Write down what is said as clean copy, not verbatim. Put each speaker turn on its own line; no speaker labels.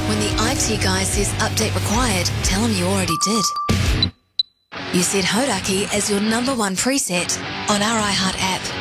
When the IT guy says update required, tell him you already did. You set Hodaki as your number one preset on our iHeart app.